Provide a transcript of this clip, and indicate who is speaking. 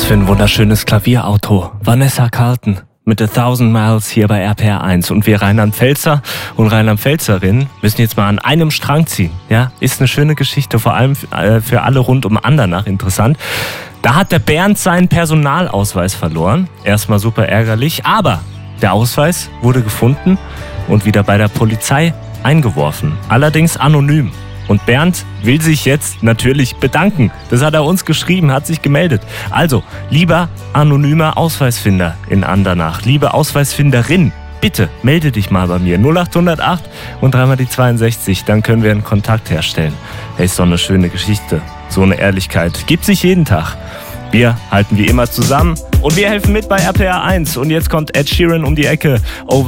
Speaker 1: für ein wunderschönes Klavierauto. Vanessa Carlton mit 1000 Miles hier bei RPR 1. Und wir Rheinland-Pfälzer und Rheinland-Pfälzerinnen müssen jetzt mal an einem Strang ziehen. Ja, ist eine schöne Geschichte, vor allem für alle rund um Andernach interessant. Da hat der Bernd seinen Personalausweis verloren. Erstmal super ärgerlich, aber der Ausweis wurde gefunden und wieder bei der Polizei eingeworfen. Allerdings anonym. Und Bernd will sich jetzt natürlich bedanken. Das hat er uns geschrieben, hat sich gemeldet. Also, lieber anonymer Ausweisfinder in Andernach, liebe Ausweisfinderin, bitte melde dich mal bei mir. 0808 und dreimal die 62, dann können wir einen Kontakt herstellen. Hey, ist doch eine schöne Geschichte. So eine Ehrlichkeit gibt sich jeden Tag. Wir halten wie immer zusammen und wir helfen mit bei RPR 1. Und jetzt kommt Ed Sheeran um die Ecke. Over